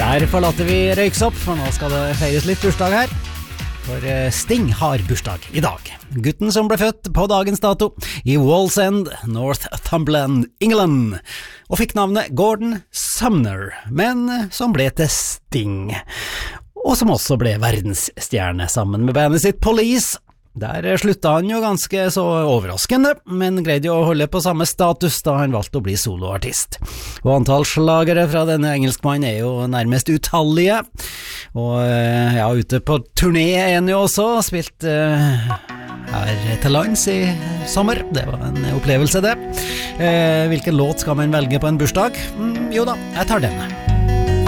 Der forlater vi Røyksopp, for nå skal det feires litt bursdag her. For Sting har bursdag i dag. Gutten som ble født på dagens dato i Wallsend, Northumberland, England, og fikk navnet Gordon Sumner, men som ble til Sting, og som også ble verdensstjerne sammen med bandet sitt Police. Der slutta han jo ganske så overraskende, men greide å holde på samme status da han valgte å bli soloartist. Og antall slagere fra denne engelskmannen jo nærmest utallige. Og ja, ute på turné han jo også, spilt her til lands i sommer. Det var en opplevelse det. Hvilken låt skal man velge på en bursdag? Jo da, jeg tar denne.